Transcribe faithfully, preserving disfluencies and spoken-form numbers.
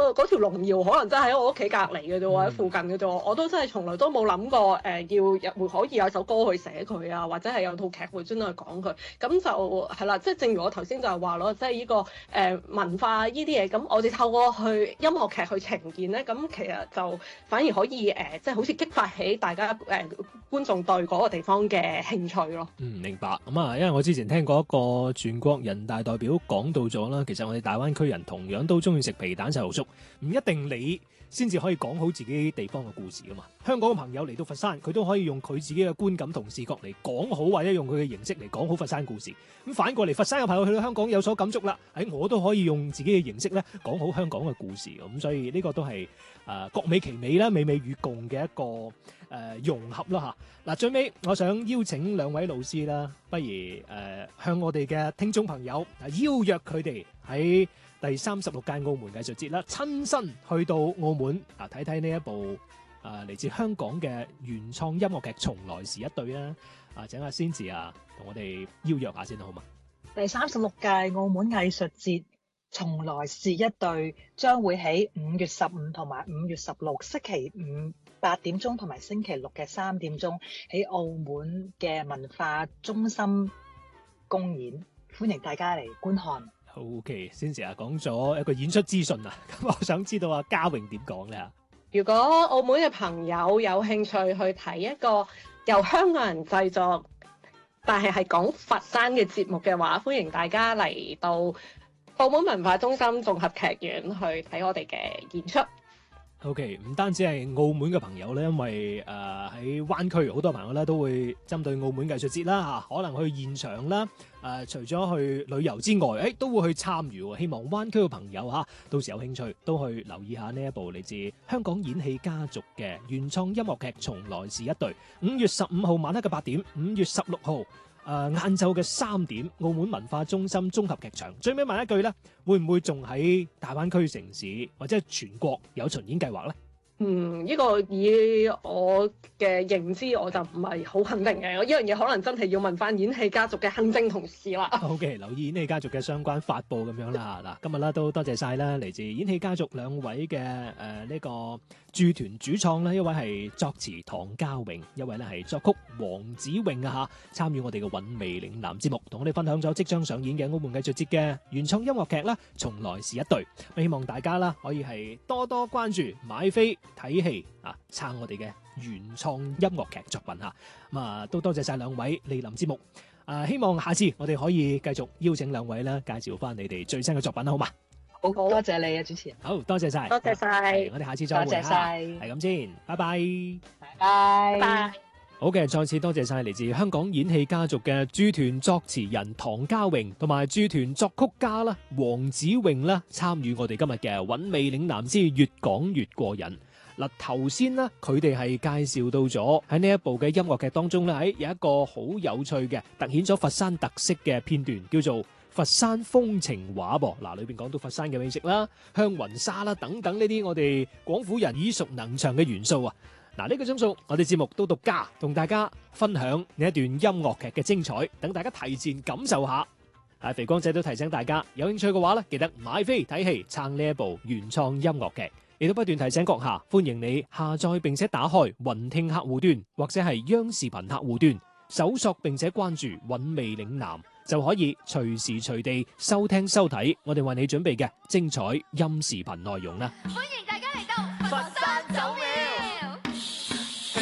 個嗰條龍窯可能真係喺我屋企隔離嘅啫喎，喺附近嘅啫喎，我都真係從來都冇諗過誒、呃、要入會可以有首歌去寫佢啊，或者係有套劇會專登去講佢。咁就係啦，即係正如我頭先就係話咯，即係呢、這個誒、呃、文化呢啲嘢，咁我哋透過去音樂劇去呈現咧，咁其實就反而可以誒、呃，即係好似激發起大家誒、呃、觀眾對嗰個地方嘅興趣咯。 嗯，明白。咁啊，因為我之前聽過一個全國人大代表講到咗啦，其實我哋大灣區人同樣都中意食皮蛋瘦肉粥，唔一定你先至可以講好自己地方嘅故事噶嘛。香港嘅朋友嚟到佛山，佢都可以用佢自己嘅觀感同視覺嚟講好，或者用佢嘅形式嚟講好佛山故事。咁反過嚟，佛山嘅朋友去到香港有所感觸啦，喺我都可以用自己嘅形式咧講好香港嘅故事。咁所以呢個都係誒、呃、各美其美啦，美美與共嘅一個誒、呃、融合啦嚇。嗱，最尾我想邀請兩位老師啦，不如誒、呃、向我哋嘅聽眾朋友邀約佢哋喺第三十六屆澳門藝術節啦，親身去到澳門啊，睇睇呢一部啊嚟自香港嘅原創音樂劇《從來是一對》啦。啊，請阿 Cindy 啊，同我哋邀約下先好嘛？ 第三十六屆澳門藝術節從來是一對，將會喺五月十五同埋五月十六星期五八點鐘同埋星期六嘅三點鐘喺澳門嘅文化中心公演，歡迎大家嚟觀看。 OK，Cindy 啊，講咗一個演出資訊啊，咁我想知道阿嘉榮點講咧？ 如果澳門嘅朋友有興趣去睇一個由香港人製作，但係係講佛山嘅節目嘅話，歡迎大家嚟到澳門文化中心綜合劇院去睇我哋嘅演出。 O.K. 唔單止係澳門嘅朋友咧，因為誒喺灣區好多朋友咧都會針對澳門藝術節啦嚇，可能去現場啦。誒、呃，除咗去旅遊之外，誒、欸、都會去參與。希望灣區嘅朋友嚇，到時有興趣都去留意下呢一部嚟自香港演戲家族嘅原創音樂劇《從來是一對》。五月十五號晚黑嘅八點，五月十六號。誒晏晝嘅三點，澳門文化中心綜合劇場。最尾問一句咧，會唔會仲喺大灣區城市或者係全國有巡演計劃咧？ 嗯，呢、這個以我嘅認知，我就唔係好肯定嘅。呢樣嘢可能真係要問翻演戲家族嘅行政同事啦。 OK， 留意演戲家族嘅相關發布咁樣啦嚇。嗱，今日啦都多謝晒啦，嚟自演戲家族兩位嘅誒呢個駐團主創啦，一位係作詞唐家榮，一位咧係作曲黃子穎啊嚇，參與我哋嘅韻味嶺南節目，同我哋分享咗即將上演嘅澳門藝術節嘅原創音樂劇啦，從來是一對。希望大家啦可以係多多關注買飛睇戲啊，撐我哋嘅原創音樂劇作品嚇。咁啊，都多謝晒兩位蒞臨節目。啊，希望下次我哋可以繼續邀請兩位啦，介紹翻你哋最新嘅作品，好嘛？ 好，多謝你啊，主持人。 好多謝晒， 多謝晒， 我哋下次再會。 多謝晒， 係咁先，拜拜， 拜拜， 拜拜。 好嘅，再次多謝晒嚟自香港演戲家族嘅駐團作詞人唐家榮同埋駐團作曲家啦黃子穎啦，參與我哋今日嘅韻味嶺南之越講越過癮。嗱，頭先呢，佢哋係介紹到咗喺呢一部嘅音樂劇當中咧，喺有一個好有趣嘅凸顯咗佛山特色嘅片段，叫做佛山風情畫噃。嗱，裏邊講到佛山嘅美食啦、香雲紗啦等等呢啲我哋廣府人耳熟能詳嘅元素啊。嗱，呢個鐘數我哋節目都獨家同大家分享呢一段音樂劇嘅精彩，等大家提前感受下。啊，肥光仔都提醒大家，有興趣嘅話咧，記得買飛睇戲撐呢一部原創音樂劇。亦都不斷提醒閣下，歡迎你下載並且打開雲聽客戶端或者係央視頻客戶端，搜索並且關注韻味嶺南，就可以隨時隨地收聽收睇我哋為你準備嘅精彩音視頻內容啦。